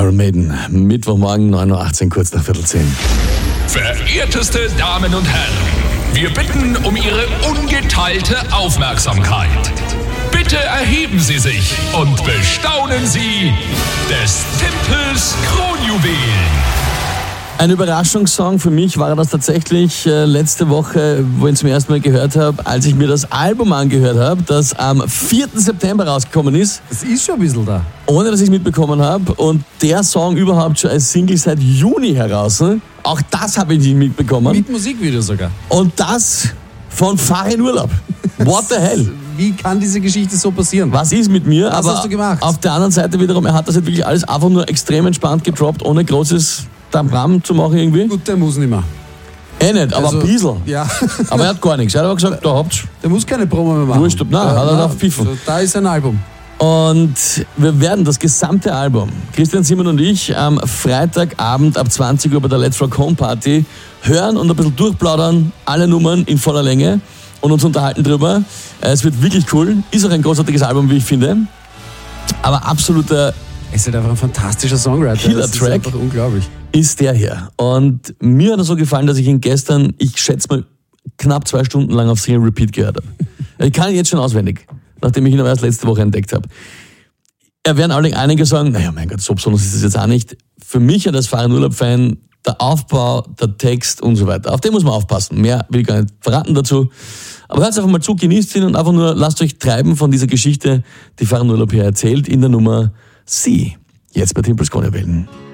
Iron Maiden, Mittwochmorgen 9.18 Uhr, kurz nach 9:15. Verehrteste Damen und Herren, wir bitten um Ihre ungeteilte Aufmerksamkeit. Bitte erheben Sie sich und bestaunen Sie des Tempels Kronjuwelen. Ein Überraschungssong für mich war das tatsächlich letzte Woche, wo ich ihn zum ersten Mal gehört habe, als ich mir das Album angehört habe, das am 4. September rausgekommen ist. Das ist schon ein bisschen da. Ohne, dass ich es mitbekommen habe. Und der Song überhaupt schon als Single seit Juni heraus. Auch das habe ich nicht mitbekommen. Mit Musikvideo sogar. Und das von Fahr in Urlaub. What the hell? Wie kann diese Geschichte so passieren? Was ist mit mir? Was Aber hast du gemacht? Auf der anderen Seite wiederum, er hat das jetzt wirklich alles einfach nur extrem entspannt gedroppt, ohne großes Tamram zu machen irgendwie. Gut, der muss nicht mehr. Nicht, aber ein bisschen. Ja. Aber er hat gar nichts. Er hat aber gesagt, da habt's. Der muss keine Promo mehr machen. Wurscht, nein, hat er auf Pfiffen. Da ist ein Album. Und wir werden das gesamte Album, Christian Simon und ich, am Freitagabend ab 20 Uhr bei der Let's Rock Home Party hören und ein bisschen durchplaudern, alle Nummern in voller Länge und uns unterhalten drüber. Es wird wirklich cool. Ist auch ein großartiges Album, wie ich finde. Aber absoluter Es ist halt einfach ein fantastischer Songwriter. Killer-Track. Das ist einfach unglaublich. ist der hier. Und mir hat er so gefallen, dass ich ihn gestern, ich schätze mal, knapp 2 Stunden lang auf Single Repeat gehört habe. Ich kann ihn jetzt schon auswendig, nachdem ich ihn aber erst letzte Woche entdeckt habe. Werden einige sagen, naja, mein Gott, so besonders ist es jetzt auch nicht. Für mich als Fahr in Urlaub-Fan, der Aufbau, der Text und so weiter. Auf den muss man aufpassen. Mehr will ich gar nicht verraten dazu. Aber hört einfach mal zu, genießt ihn und einfach nur lasst euch treiben von dieser Geschichte, die Fahr in Urlaub hier erzählt, in der Nummer Sie. Jetzt bei Tempels Kronjuwelen.